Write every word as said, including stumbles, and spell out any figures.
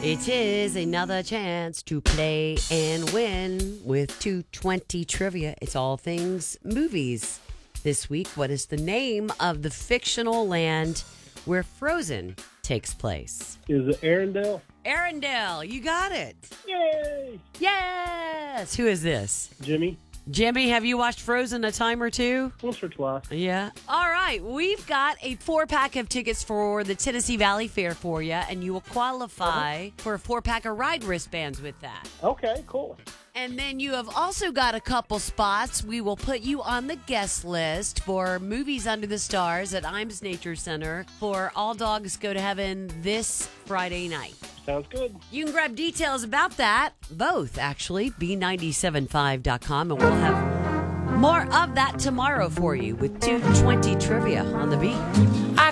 It is another chance to play and win with two twenty Trivia. It's all things movies. This week, what is the name of the fictional land where Frozen takes place? Is it Arendelle? Arendelle, you got it. Yay! Yes. Who is this? Jimmy? Jimmy, have you watched Frozen a time or two? Once or twice. Yeah. All right. We've got a four pack of tickets for the Tennessee Valley Fair for you, and you will qualify for a four pack of ride wristbands with that. Okay, cool. And then you have also got a couple spots. We will put you on the guest list for Movies Under the Stars at Imes Nature Center for All Dogs Go to Heaven this Friday night. Sounds good. You can grab details about that, both actually, B nine seven five dot com, and we'll have more of that tomorrow for you with two twenty Trivia on the beat.